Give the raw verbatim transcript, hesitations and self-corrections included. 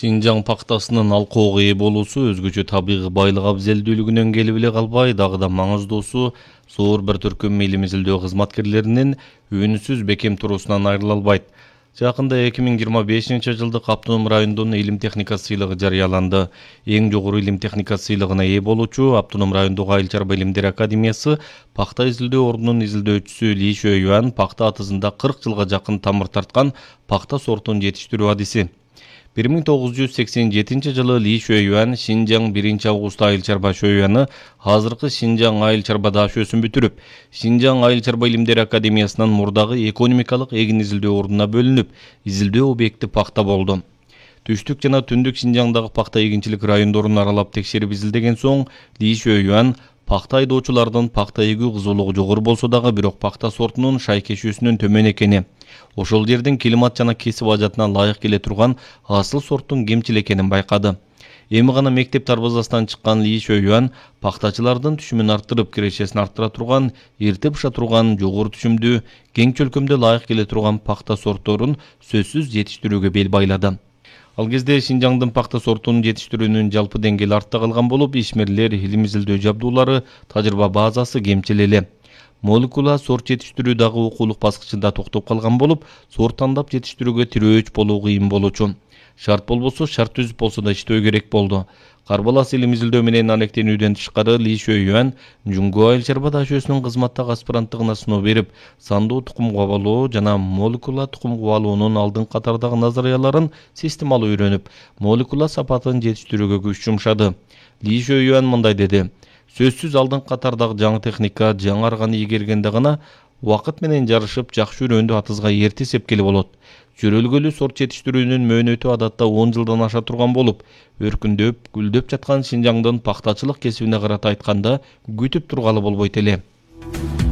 Шинжаң пактасынын алкоого ээ болуусу өзгөчө табигый байлык абзелдүүлүгүнөн келип эле калбай, дагы да маңыздуусу зор бир төркүм илим изилдөө кызматкерлеринин үнсүз бекем туруусунан айрыла албайт. Жакында эки миң жыйырма бешинчи жылдык Автоном районунун илим техника сыйлыгы жарыяланды. Эң жогору илим техника сыйлыгына ээ болуучу Автоном райондук Айыл чарба илимдер академиясы пакта изилдөө ордунун изилдөөчүсү Ли Шөйюан пакта атызында кырк жылга жакын тамыр тарткан пакта сортун жетиштирүү адиси. бир миң тогуз жүз сексен жетинчи жылы Ли Шөйюан Шинжаң биринчи август айыл чарба Шөйюаны азыркы Шинжаң айыл чарба дашөөсүн бүтүрүп, Шинжаң айыл чарба илимдер академиясынан мурдагы экономикалык эгин изилдөө ордуна бөлүнүп, изилдөө объекти пакта болду. Түштүк жана түндүк Шинжаңдагы пакта эгинчилик райондорун аралап текшерип изилдеген соң Ли Шөйюан пакта айдоочулардын пакта эгүү кызуулугу жогору болсо дагы бирок пакта сортунун шайкешүүсүнүн төмөн экени, ошол жердин климат жана кесип ажатына ылайык келе турган асыл сорттун кемчил экенин байкады. Эми гана мектеп дарбазасынан чыккан Ли Шөйюан пактачылардын түшүмүн арттырып, кирешесин арттыра турган, эрте быша турган, жогору түшүмдүү, кең чөлкөмдө ылайык келе турган пакта сортторун сөзсүз жетиштирүүгө бел байлады. Ал кезде Шинжаңдын пакта сортун жетиштирүүнүн жалпы деңгээли артта калган болуп, ишмерлер, илим изилдөө жабдуулары, тажрыйба базасы кемчил эле. Молекула сорт жетиштирүү дагы окуулук баскычында токтоп калган болуп, сорт тандап жетиштирүүгө тирөөч болуу кыйын болчу. Шарт болбосо шарт түзүп болсо да иштөө керек болду. Карбалас илим изилдөө менен алектенүүдөн тышкары Ли Шөйюан Жуңгу айыл чарба дашөөсүнүн кызматтагы аспиранттыгына сыноо берип, сандуу тукум кубалоо жана молекула тукум кубалоонун алдын катардагы назарияларын системалуу үйрөнүп, молекула сапатын жетиштирүүгө күч жумшады. Ли Шөйюан мындай деди: сөзсүз алдын катардагы жаңы техника, жаңы арганы ийгергенде гана убакыт менен жарышып, жакшы үйрөндү атызга эрте сепкели болот. Жөрөлгөлүү сорт жетиштирүүнүн мөөнөтү адатта он жылдан аша турган болуп, өркүндөп, гүлдөп жаткан Шинжаңдын пактачылык кесибине карата айтканда күтүп тургалы болбойт эле.